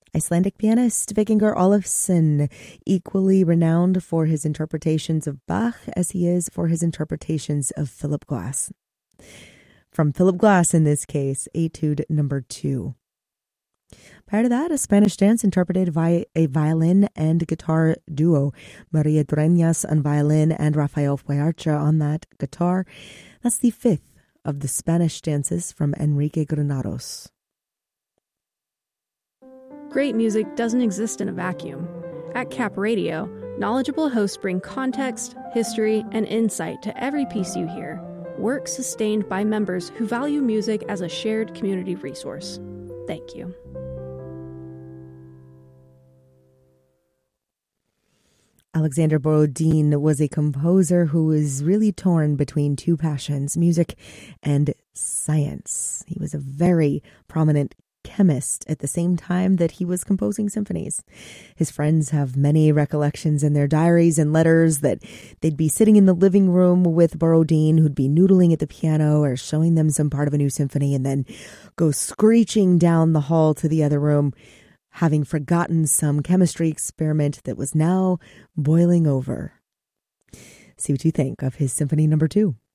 Icelandic pianist Vikingur Olafsson, equally renowned for his interpretations of Bach as he is for his interpretations of Philip Glass. From Philip Glass, in this case, Etude number 2. Prior to that, a Spanish dance interpreted by a violin and guitar duo, Maria Dueñas on violin and Rafael Puercha on that guitar. That's the 5th of the Spanish dances from Enrique Granados. Great music doesn't exist in a vacuum. At Cap Radio, knowledgeable hosts bring context, history, and insight to every piece you hear. Work sustained by members who value music as a shared community resource. Thank you. Alexander Borodin was a composer who was really torn between two passions, music and science. He was a very prominent chemist at the same time that he was composing symphonies. His friends have many recollections in their diaries and letters that they'd be sitting in the living room with Borodin, who'd be noodling at the piano or showing them some part of a new symphony, and then go screeching down the hall to the other room, having forgotten some chemistry experiment that was now boiling over. See what you think of his Symphony No. 2.